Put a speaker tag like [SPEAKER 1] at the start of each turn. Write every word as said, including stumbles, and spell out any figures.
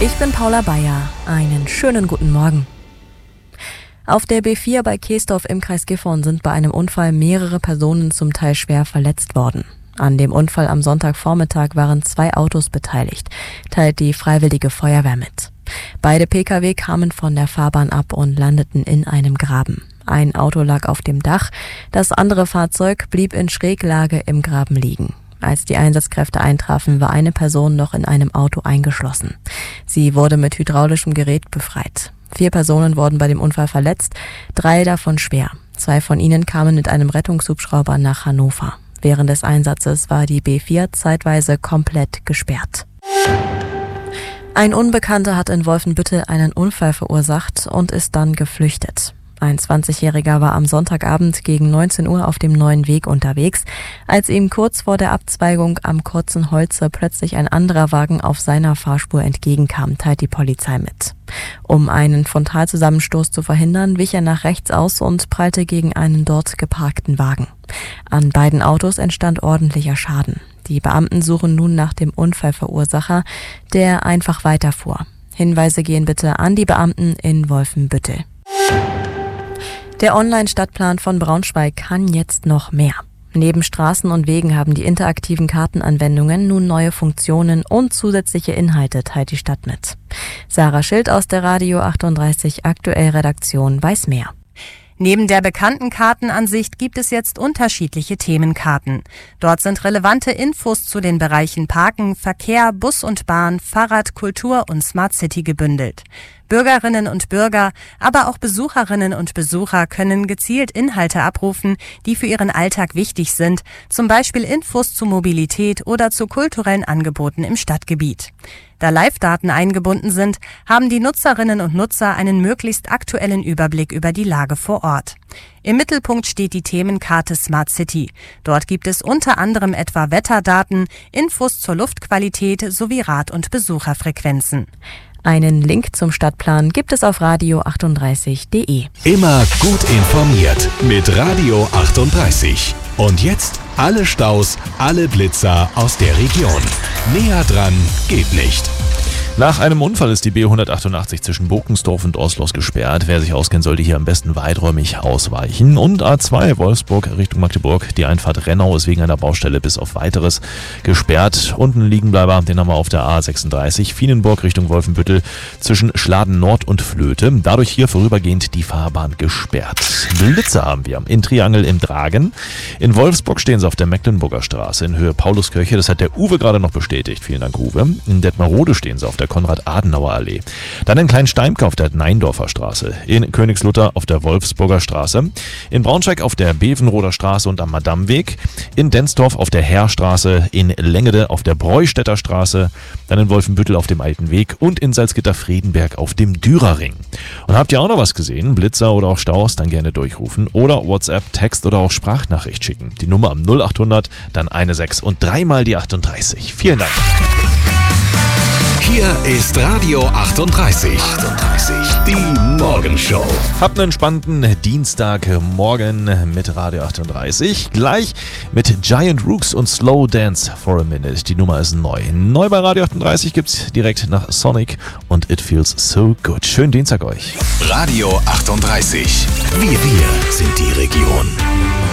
[SPEAKER 1] Ich bin Paula Bayer. Einen schönen guten Morgen. Auf der B vier bei Keesdorf im Kreis Gifhorn sind bei einem Unfall mehrere Personen zum Teil schwer verletzt worden. An dem Unfall am Sonntagvormittag waren zwei Autos beteiligt, teilt die Freiwillige Feuerwehr mit. Beide Pkw kamen von der Fahrbahn ab und landeten in einem Graben. Ein Auto lag auf dem Dach, das andere Fahrzeug blieb in Schräglage im Graben liegen. Als die Einsatzkräfte eintrafen, war eine Person noch in einem Auto eingeschlossen. Sie wurde mit hydraulischem Gerät befreit. Vier Personen wurden bei dem Unfall verletzt, drei davon schwer. Zwei von ihnen kamen mit einem Rettungshubschrauber nach Hannover. Während des Einsatzes war die B vier zeitweise komplett gesperrt. Ein Unbekannter hat in Wolfenbüttel einen Unfall verursacht und ist dann geflüchtet. Ein zwanzigjähriger war am Sonntagabend gegen neunzehn Uhr auf dem Neuen Weg unterwegs, als ihm kurz vor der Abzweigung am Kurzen Holze plötzlich ein anderer Wagen auf seiner Fahrspur entgegenkam, teilt die Polizei mit. Um einen Frontalzusammenstoß zu verhindern, wich er nach rechts aus und prallte gegen einen dort geparkten Wagen. An beiden Autos entstand ordentlicher Schaden. Die Beamten suchen nun nach dem Unfallverursacher, der einfach weiterfuhr. Hinweise gehen bitte an die Beamten in Wolfenbüttel. Der Online-Stadtplan von Braunschweig kann jetzt noch mehr. Neben Straßen und Wegen haben die interaktiven Kartenanwendungen nun neue Funktionen und zusätzliche Inhalte, teilt die Stadt mit. Sarah Schild aus der Radio achtunddreißig Aktuell Redaktion weiß mehr.
[SPEAKER 2] Neben der bekannten Kartenansicht gibt es jetzt unterschiedliche Themenkarten. Dort sind relevante Infos zu den Bereichen Parken, Verkehr, Bus und Bahn, Fahrrad, Kultur und Smart City gebündelt. Bürgerinnen und Bürger, aber auch Besucherinnen und Besucher können gezielt Inhalte abrufen, die für ihren Alltag wichtig sind, zum Beispiel Infos zu Mobilität oder zu kulturellen Angeboten im Stadtgebiet. Da Live-Daten eingebunden sind, haben die Nutzerinnen und Nutzer einen möglichst aktuellen Überblick über die Lage vor Ort. Im Mittelpunkt steht die Themenkarte Smart City. Dort gibt es unter anderem etwa Wetterdaten, Infos zur Luftqualität sowie Rad- und Besucherfrequenzen.
[SPEAKER 1] Einen Link zum Stadtplan gibt es auf radio achtunddreißig punkt de.
[SPEAKER 3] Immer gut informiert mit Radio achtunddreißig. Und jetzt alle Staus, alle Blitzer aus der Region. Näher dran geht nicht.
[SPEAKER 4] Nach einem Unfall ist die B hundertachtundachtzig zwischen Bokensdorf und Oslos gesperrt. Wer sich auskennt, sollte hier am besten weiträumig ausweichen. Und A zwei Wolfsburg Richtung Magdeburg. Die Einfahrt Rennau ist wegen einer Baustelle bis auf Weiteres gesperrt. Unten Liegenbleiber, den haben wir auf der A sechsunddreißig. Vienenburg Richtung Wolfenbüttel zwischen Schladen Nord und Flöte. Dadurch hier vorübergehend die Fahrbahn gesperrt. Blitze haben wir in Triangel im Dragen. In Wolfsburg stehen sie auf der Mecklenburger Straße in Höhe Pauluskirche. Das hat der Uwe gerade noch bestätigt. Vielen Dank, Uwe. In Detmarode stehen sie auf der Konrad-Adenauer-Allee. Dann in Kleinsteimke auf der Neindorfer Straße. In Königslutter auf der Wolfsburger Straße. In Braunschweig auf der Bevenroder Straße und am Madammweg. In Densdorf auf der Heerstraße. In Lengede auf der Breustädter Straße. Dann in Wolfenbüttel auf dem Alten Weg. Und in Salzgitter-Friedenberg auf dem Dürerring. Und habt ihr auch noch was gesehen? Blitzer oder auch Staus? Dann gerne durchrufen. Oder WhatsApp, Text oder auch Sprachnachricht schicken. Die Nummer am null achthundert, dann eine sechs und dreimal die achtunddreißig. Vielen Dank.
[SPEAKER 3] Hier ist Radio achtunddreißig. achtunddreißig. Die Morgenshow.
[SPEAKER 4] Habt einen entspannten Dienstagmorgen mit Radio achtunddreißig. Gleich mit Giant Rooks und Slow Dance for a Minute. Die Nummer ist neu. Neu bei Radio achtunddreißig gibt's direkt nach Sonic und It Feels So Good. Schönen Dienstag euch.
[SPEAKER 3] Radio achtunddreißig. Wir, wir sind die Region.